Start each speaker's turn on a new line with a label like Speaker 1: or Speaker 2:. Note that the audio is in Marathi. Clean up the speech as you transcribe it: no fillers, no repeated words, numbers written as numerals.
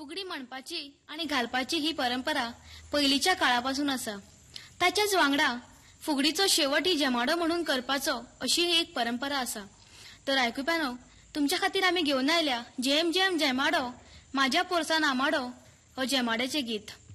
Speaker 1: फुगडी म्हणपाची आणि घालपाची ही परंपरा पहिलीच्या काळापासून असा. ताच्याच वांगडा फुगडीचो शेवट ही जमाडो म्हणून करपाचो अशी ही एक परंपरा असा. तर आयकुप्यानो, तुमच्या खातीर आमी घेवन आयल्या जेम जेम जेमाडो माझ्या पोरसान आमाडो हो जेमाड्याचे गीत.